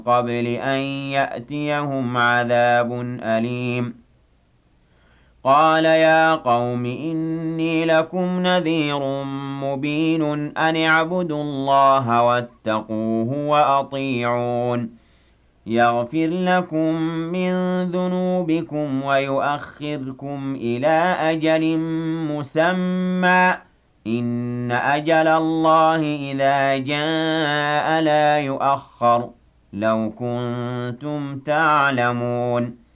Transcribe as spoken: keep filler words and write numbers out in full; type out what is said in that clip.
قبل أن يأتيهم عذاب أليم قال يا قوم إني لكم نذير مبين أن اعبدوا الله واتقوه وأطيعون يغفر لكم من ذنوبكم ويؤخركم إلى أجل مسمى إن أجل الله إذا جاء لا يؤخر لو كنتم تعلمون